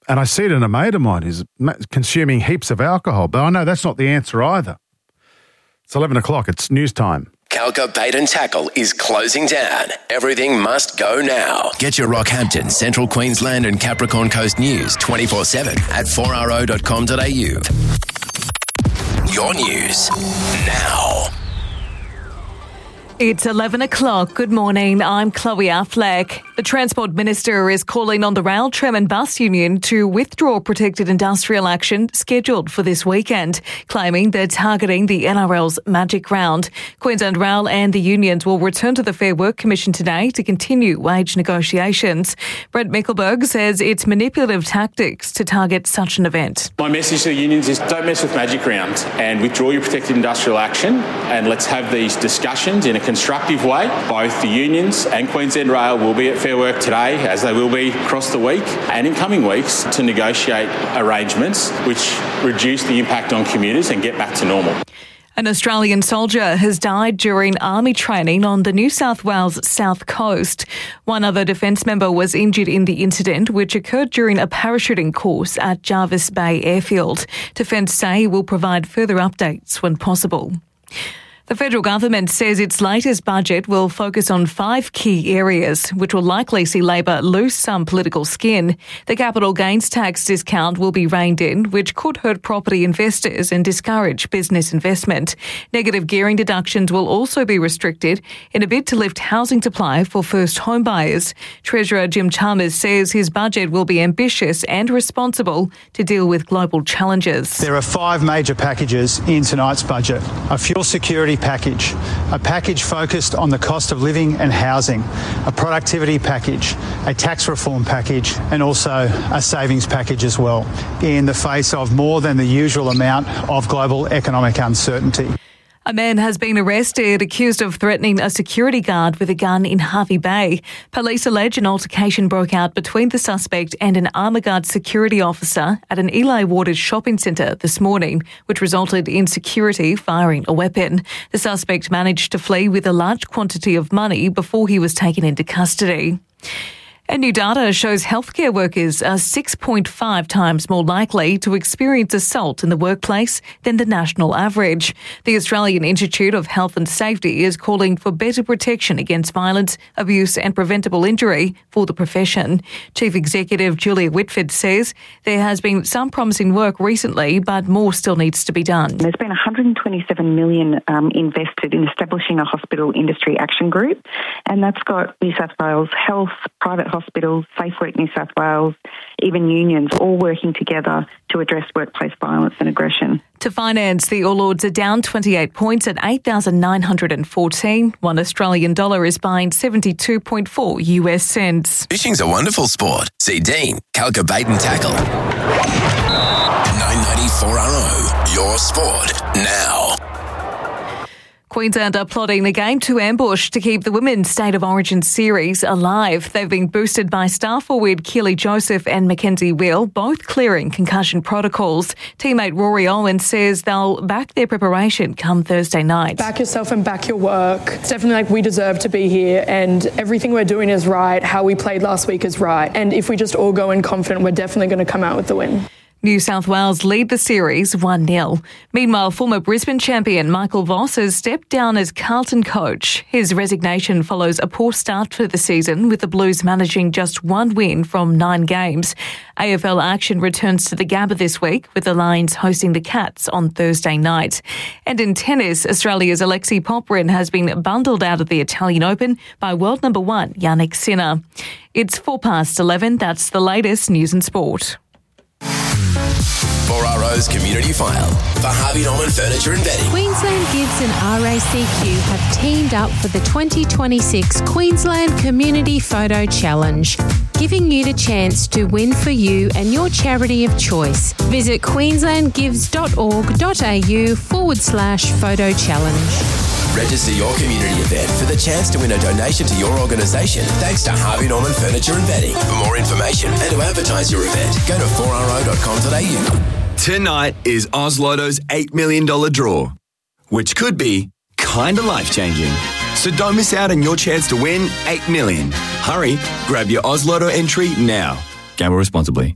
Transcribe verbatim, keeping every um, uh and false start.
And I see it in a mate of mine who's consuming heaps of alcohol. But I know that's not the answer either. It's eleven o'clock. It's news time. Calca Bait and Tackle is closing down. Everything must go now. Get your Rockhampton, Central Queensland and Capricorn Coast news twenty-four seven at four r o dot com dot a u. Your news now. It's eleven o'clock. Good morning. I'm Chloe Affleck. The Transport Minister is calling on the Rail, Tram and Bus Union to withdraw protected industrial action scheduled for this weekend, claiming they're targeting the N R L's Magic Round. Queensland Rail and the unions will return to the Fair Work Commission today to continue wage negotiations. Brent Mickelberg says it's manipulative tactics to target such an event. My message to the unions is don't mess with Magic Round and withdraw your protected industrial action, and let's have these discussions in a constructive way. Both the unions and Queensland Rail will be at Fair Work today, as they will be across the week and in coming weeks, to negotiate arrangements which reduce the impact on commuters and get back to normal. An Australian soldier has died during army training on the New South Wales south coast. One other defence member was injured in the incident, which occurred during a parachuting course at Jarvis Bay Airfield. Defence say will provide further updates when possible. The federal government says its latest budget will focus on five key areas, which will likely see Labor lose some political skin. The capital gains tax discount will be reined in, which could hurt property investors and discourage business investment. Negative gearing deductions will also be restricted in a bid to lift housing supply for first home buyers. Treasurer Jim Chalmers says his budget will be ambitious and responsible to deal with global challenges. There are five major packages in tonight's budget. A fuel security package, a package focused on the cost of living and housing, a productivity package, a tax reform package, and also a savings package as well, in the face of more than the usual amount of global economic uncertainty. A man has been arrested accused of threatening a security guard with a gun in Hervey Bay. Police allege an altercation broke out between the suspect and an Armour Guard security officer at an Eli Waters shopping centre this morning, which resulted in security firing a weapon. The suspect managed to flee with a large quantity of money before he was taken into custody. And new data shows healthcare workers are six point five times more likely to experience assault in the workplace than the national average. The Australian Institute of Health and Safety is calling for better protection against violence, abuse and preventable injury for the profession. Chief Executive Julia Whitford says there has been some promising work recently, but more still needs to be done. There's been one hundred twenty-seven million dollars um, invested in establishing a hospital industry action group, and that's got New South Wales Health, private hospitals, Safe Work New South Wales, even unions, all working together to address workplace violence and aggression. To finance, the All Ords are down twenty-eight points at eight thousand nine hundred fourteen. One Australian dollar is buying seventy-two point four U S cents. Fishing's a wonderful sport. See Dean, Calca Bait and Tackle. nine ninety-four R O, your sport now. Queensland are plotting a game two ambush to keep the Women's State of Origin series alive. They've been boosted by star forward Keely Joseph and Mackenzie Will, both clearing concussion protocols. Teammate Rory Owen says they'll back their preparation come Thursday night. Back yourself and back your work. It's definitely like we deserve to be here and everything we're doing is right. How we played last week is right. And if we just all go in confident, we're definitely going to come out with the win. New South Wales lead the series one nil. Meanwhile, former Brisbane champion Michael Voss has stepped down as Carlton coach. His resignation follows a poor start for the season, with the Blues managing just one win from nine games. A F L action returns to the Gabba this week, with the Lions hosting the Cats on Thursday night. And in tennis, Australia's Alexei Popyrin has been bundled out of the Italian Open by world number one Jannik Sinner. It's four past eleven. That's the latest news and sport. four R O's Community File for Harvey Norman Furniture and Bedding. Queensland Gives and R A C Q have teamed up for the twenty twenty-six Queensland Community Photo Challenge, giving you the chance to win for you and your charity of choice. Visit queenslandgives.org.au forward slash photo challenge. Register your community event for the chance to win a donation to your organisation thanks to Harvey Norman Furniture and Bedding. For more information and to advertise your event, go to four r o dot com dot a u. Tonight is Oz Lotto's eight million dollars draw, which could be kinda life-changing. So don't miss out on your chance to win eight million dollars. Hurry, grab your Oz Lotto entry now. Gamble responsibly.